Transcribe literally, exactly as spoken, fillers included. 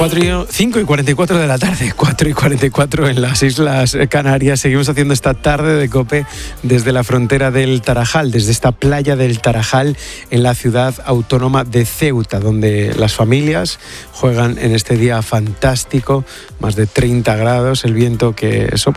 cinco y cuarenta y cuatro de la tarde, cuatro y cuarenta y cuatro en las Islas Canarias. Seguimos haciendo esta tarde de COPE desde la frontera del Tarajal, desde esta playa del Tarajal en la ciudad autónoma de Ceuta, donde las familias juegan en este día fantástico, más de treinta grados, el viento que eso